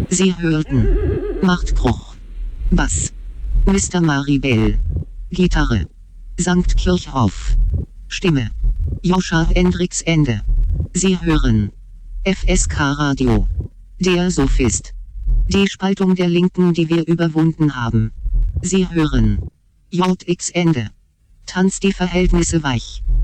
Sie hörten Machtbruch. Bass. Mr. Maribel. Gitarre. Sankt Kirchhoff. Stimme. Joscha Hendricks. Ende. Sie hören FSK Radio. Der Sophist. Die Spaltung der Linken, die wir überwunden haben. Sie hören JX. Ende. Tanzt die Verhältnisse weich.